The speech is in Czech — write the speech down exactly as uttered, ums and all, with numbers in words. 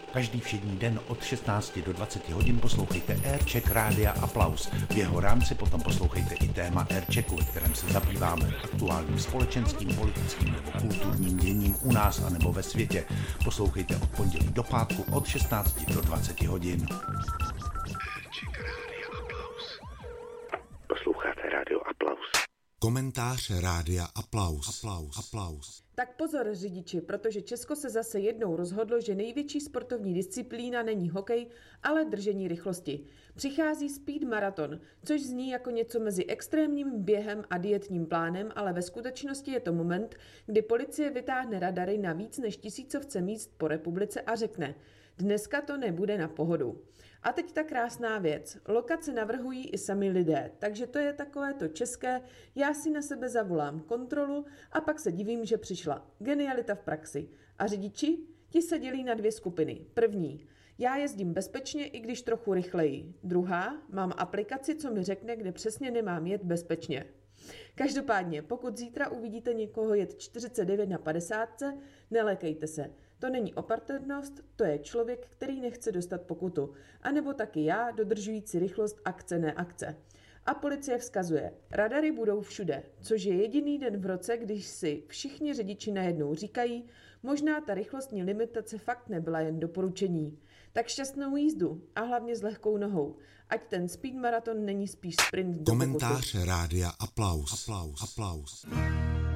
Každý všední den od šestnácti do dvaceti hodin poslouchejte Aircheck Rádia Aplaus. V jeho rámci potom poslouchejte i téma Airchecku, ve kterém se zabýváme aktuálním společenským, politickým nebo kulturním děním u nás a nebo ve světě. Poslouchejte od pondělí do pátku od šestnácti do dvaceti hodin. Aircheck Rádia Aplaus. Posloucháte Rádio Aplaus. Komentář Rádia Aplaus. Aplaus. Aplaus. Tak pozor, řidiči, protože Česko se zase jednou rozhodlo, že největší sportovní disciplína není hokej, ale držení rychlosti. Přichází speed maraton, což zní jako něco mezi extrémním během a dietním plánem, ale ve skutečnosti je to moment, kdy policie vytáhne radary na víc než tisícovce míst po republice a řekne: dneska to nebude na pohodu. A teď ta krásná věc. Lokace navrhují i sami lidé, takže to je takové to české, já si na sebe zavolám kontrolu a pak se divím, že přišla. Genialita v praxi. A řidiči? Ti se dělí na dvě skupiny. První. Já jezdím bezpečně, i když trochu rychleji. Druhá. Mám aplikaci, co mi řekne, kde přesně nemám jet bezpečně. Každopádně, pokud zítra uvidíte někoho jet čtyřicet devět na padesát, nelékejte se. To není opatrnost, to je člověk, který nechce dostat pokutu. A nebo taky já, dodržující rychlost akce ne akce. A policie vzkazuje, radary budou všude, což je jediný den v roce, když si všichni řidiči najednou říkají, možná ta rychlostní limitace fakt nebyla jen doporučení. Tak šťastnou jízdu a hlavně s lehkou nohou, ať ten speed maraton není spíš sprint do pokutu. Komentář Rádia Aplaus. Aplaus. Aplaus.